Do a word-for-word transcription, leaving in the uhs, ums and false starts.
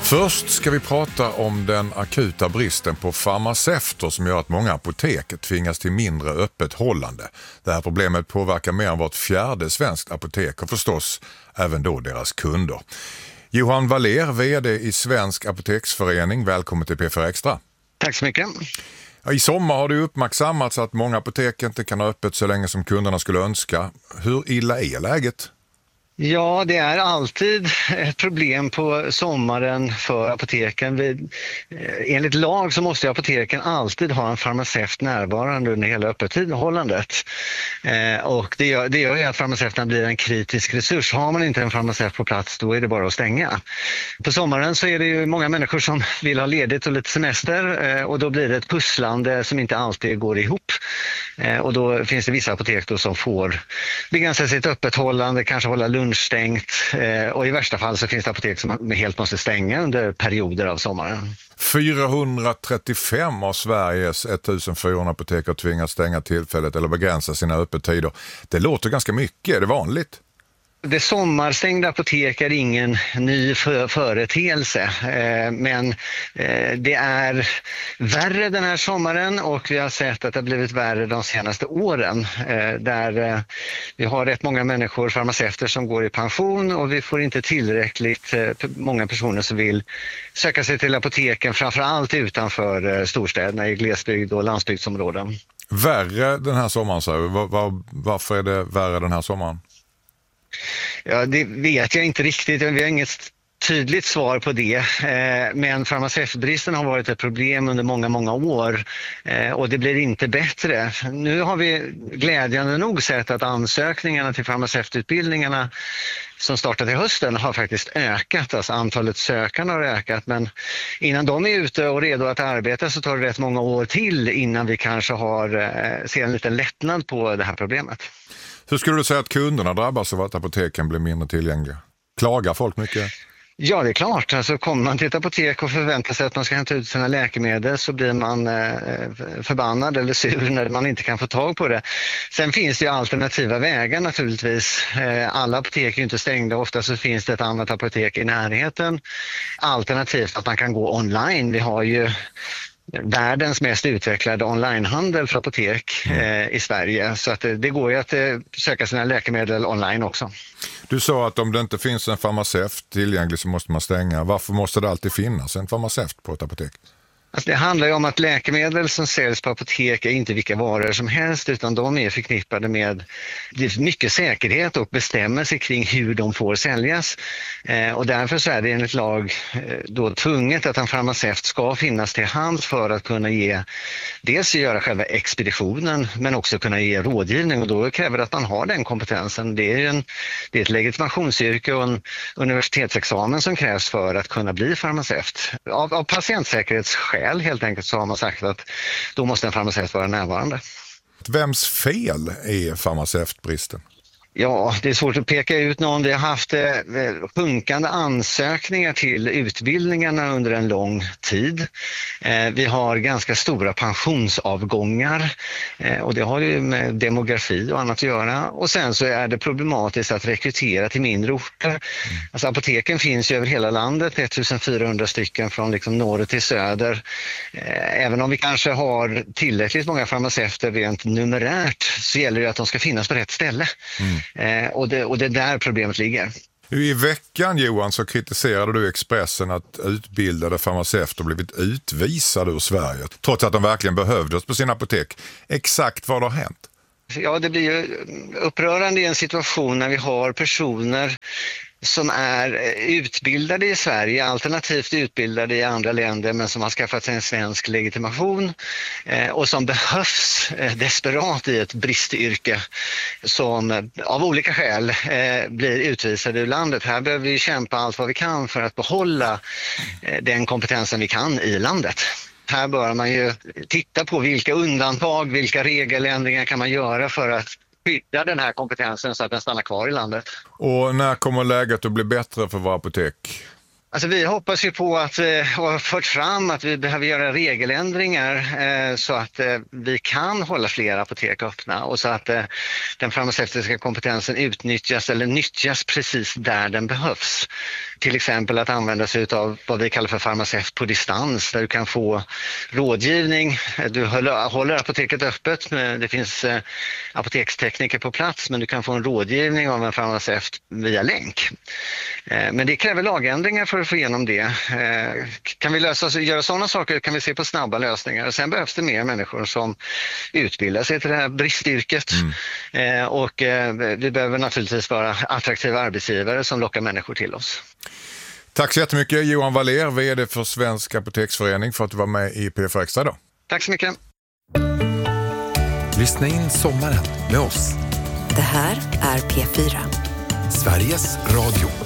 Först ska vi prata om den akuta bristen på farmaceuter som gör att många apotek tvingas till mindre öppethållande. Det här problemet påverkar mer än vart fjärde svenskt apotek och förstås även då deras kunder. Johan Waller, vd i Svensk Apoteksförening, välkommen till P fyra Extra. Tack så mycket. I sommar har det uppmärksammats att många apotek inte kan ha öppet så länge som kunderna skulle önska. Hur illa är läget? Ja, det är alltid ett problem på sommaren för apoteken. Vi, enligt lag så måste apoteken alltid ha en farmaceut närvarande under hela öppethållandet. Eh, och det gör, det gör ju att farmaceuterna blir en kritisk resurs. Har man inte en farmaceut på plats, då är det bara att stänga. På sommaren så är det ju många människor som vill ha ledigt och lite semester eh, och då blir det ett pusslande som inte alltid går ihop. Eh, och då finns det vissa apotek då som får begränsa sitt öppethållande, kanske hålla lunchstängt eh, och i värsta fall så finns det apotek som helt måste stänga under perioder av sommaren. fyrahundratrettiofem av Sveriges ettusenfyrahundra apotek har tvingats stänga tillfället eller begränsa sina öppettider. Det låter ganska mycket, är det vanligt? Det sommarstängda apotek är ingen ny för- företeelse eh, men eh, det är värre den här sommaren och vi har sett att det har blivit värre de senaste åren eh, där eh, vi har rätt många människor, farmaceuter som går i pension och vi får inte tillräckligt eh, många personer som vill söka sig till apoteken, framförallt utanför eh, storstäderna i glesbygd och landsbygdsområden. Värre den här sommaren, så var, var, varför är det värre den här sommaren? Ja, det vet jag inte riktigt. Vi har inget tydligt svar på det. Men farmaceutbristen har varit ett problem under många, många år och det blir inte bättre. Nu har vi glädjande nog sett att ansökningarna till farmaceututbildningarna som startade i hösten har faktiskt ökat. Alltså antalet sökande har ökat, men innan de är ute och redo att arbeta så tar det rätt många år till innan vi kanske har, ser en liten lättnad på det här problemet. Hur skulle du säga att kunderna drabbas av att apoteken blir mindre tillgängliga? Klagar folk mycket? Ja, det är klart. Alltså, kommer man till ett apotek och förväntar sig att man ska hämta ut sina läkemedel så blir man eh, förbannad eller sur när man inte kan få tag på det. Sen finns det ju alternativa vägar naturligtvis. Eh, alla apotek är ju inte stängda. Ofta så finns det ett annat apotek i närheten. Alternativt att man kan gå online. Vi har ju världens mest utvecklade onlinehandel för apotek eh, i Sverige. Så att det, det går ju att eh, söka sina läkemedel online också. Du sa att om det inte finns en farmaceut tillgänglig så måste man stänga. Varför måste det alltid finnas en farmaceut på ett apotek? Alltså det handlar ju om att läkemedel som säljs på apotek är inte vilka varor som helst utan de är förknippade med mycket säkerhet och bestämmelser kring hur de får säljas. Eh, och därför så är det enligt lag eh, då tvunget att en farmaceut ska finnas till hands för att kunna ge, dels göra själva expeditionen men också kunna ge rådgivning och då kräver det att man har den kompetensen. Det är, en, det är ett legitimationsyrke och en universitetsexamen som krävs för att kunna bli farmaceut. Av, av patientsäkerhetsskäl helt enkelt så har man sagt att då måste en farmaceut vara närvarande. Vems fel är farmaceutbristen? Ja, det är svårt att peka ut någon. Vi har haft eh, sjunkande ansökningar till utbildningarna under en lång tid. Eh, vi har ganska stora pensionsavgångar eh, och det har ju med demografi och annat att göra. Och sen så är det problematiskt att rekrytera till mindre orter. Mm. Alltså apoteken finns ju över hela landet, ettusenfyrahundra stycken från liksom norr till söder. Eh, även om vi kanske har tillräckligt många farmaceuter rent numerärt så gäller det att de ska finnas på rätt ställe. Mm. Eh, och, det, och det är där problemet ligger. I veckan, Johan, så kritiserade du Expressen att utbildade farmaceuter blivit utvisade ur Sverige trots att de verkligen behövdes på sin apotek. Exakt vad har hänt? Ja, det blir ju upprörande i en situation när vi har personer som är utbildade i Sverige, alternativt utbildade i andra länder men som har skaffat sig en svensk legitimation eh, och som behövs eh, desperat i ett bristyrke som eh, av olika skäl eh, blir utvisade ur landet. Här behöver vi kämpa allt vad vi kan för att behålla eh, den kompetensen vi kan i landet. Här bör man ju titta på vilka undantag, vilka regeländringar kan man göra för att skydda den här kompetensen så att den stannar kvar i landet. Och när kommer läget att bli bättre för våra apotek? Alltså vi hoppas ju på att eh, ha fört fram att vi behöver göra regeländringar eh, så att eh, vi kan hålla fler apotek öppna och så att eh, den farmaceutiska kompetensen utnyttjas eller nyttjas precis där den behövs. till exempel att använda sig av vad vi kallar för farmaceut på distans, där du kan få rådgivning. Du håller, håller apoteket öppet, det finns eh, apotekstekniker på plats, men du kan få en rådgivning av en farmaceut via länk. Eh, men det kräver lagändringar för att få igenom det. Eh, kan vi lösa, göra sådana saker kan vi se på snabba lösningar. Sen behövs det mer människor som utbildar sig till det här bristyrket. Mm. Eh, och eh, vi behöver naturligtvis vara attraktiva arbetsgivare som lockar människor till oss. Tack så jättemycket Johan Waller, vd för Svensk Apoteksförening, för att du var med i P F Extra idag. Tack så mycket. Lyssna in sommaren med oss. Det här är P fyra. Sveriges Radio.